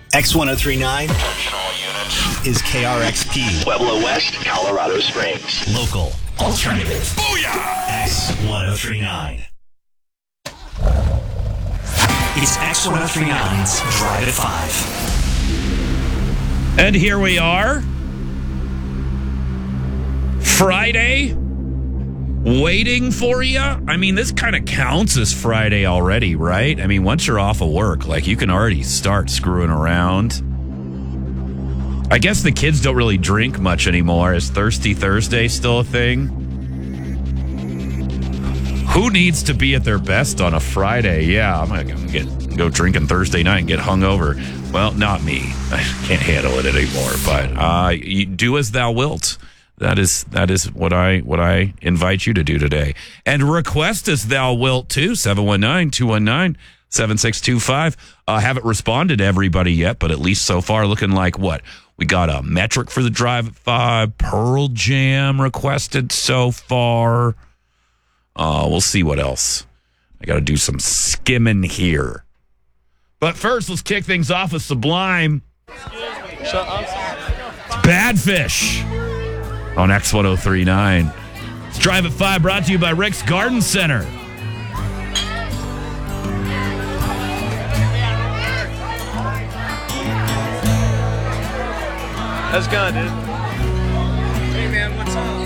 X1039 Attention all units. is KRXP. Pueblo West, Colorado Springs. Local. Alternative. Booyah! X1039. It's X1039's Drive at 5. And here we are. Friday. Waiting for you. I mean, this kind of counts as Friday already, right? I mean, once you're off of work, like, you can already start screwing around. I guess the kids don't really drink much anymore. Is Thirsty Thursday still a thing? Who needs to be at their best on a Friday? Yeah, I'm going to go drinking Thursday night and get hungover. Well, not me. I can't handle it anymore, but you do as thou wilt. That is what I invite you to do today. And request as thou wilt too, 719-219-7625. Haven't responded to everybody yet, but at least so far looking like what? We got a Metric for the Drive at 5, Pearl Jam requested so far. We'll see what else. I got to do some skimming here. But first, let's kick things off with Sublime. Shut up. Badfish on X1039. It's Drive at 5 brought to you by Rick's Garden Center. How's it going, dude? Hey, man, what's up?